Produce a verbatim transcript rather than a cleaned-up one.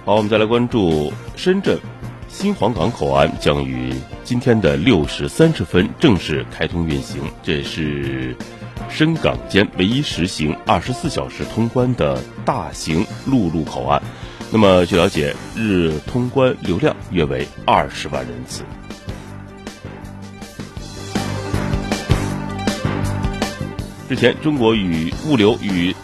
好，我们再来关注深圳新皇岗口岸将于今天的六时三十分正式开通运行，这是深港间唯一实行二十四小时通关的大型陆路口岸。那么据了解，日通关流量约为二十万人次。之前，中国与物流与